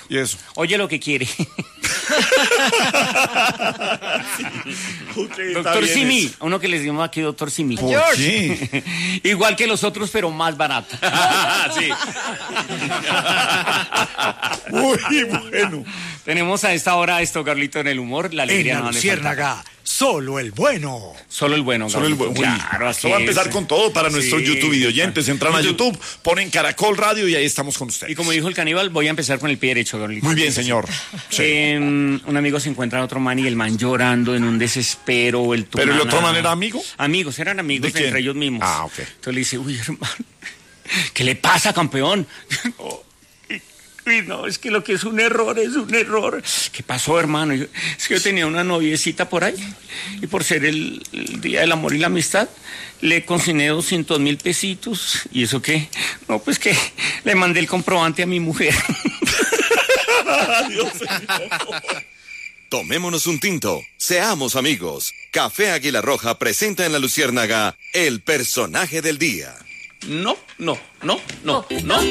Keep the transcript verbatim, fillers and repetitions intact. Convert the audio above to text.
¿Y eso? Oye lo que quiere. Sí. Okay, Doctor Simi, uno que les decimos aquí, doctor Simi. ¿Por qué? Igual que los otros, pero más barato. Sí. Muy bueno. Tenemos a esta hora esto, Carlito, en el humor. La alegría En no la le Luciérnaga, falta. solo el bueno. Solo el bueno, Solo el Carlito. bueno. Claro, así Esto va a empezar es. con todo para nuestros Sí. YouTube videoyentes. Entran a YouTube. YouTube, ponen Caracol Radio y ahí estamos con ustedes. Y como dijo el caníbal, voy a empezar con el pie derecho, Carlito. Muy bien, señor. Sí. Eh, un amigo se encuentra a otro man y el man llorando en un desespero. El ¿Pero el man, otro ah, man era amigo? Amigos, eran amigos ¿De quién? entre ellos mismos. Ah, ok. Entonces le dice, uy, hermano, ¿qué le pasa, campeón? Oh, uy, no, es que lo que es un error, es un error. ¿Qué pasó, hermano? Yo, es que yo tenía una noviecita por ahí y por ser el, el Día del Amor y la Amistad, le consigné doscientos mil pesitos. ¿Y eso qué? No, pues que le mandé el comprobante a mi mujer. Adiós, señor. Tomémonos un tinto, seamos amigos. Café Águila Roja presenta en La Luciérnaga el personaje del día. No, no, no, no, no.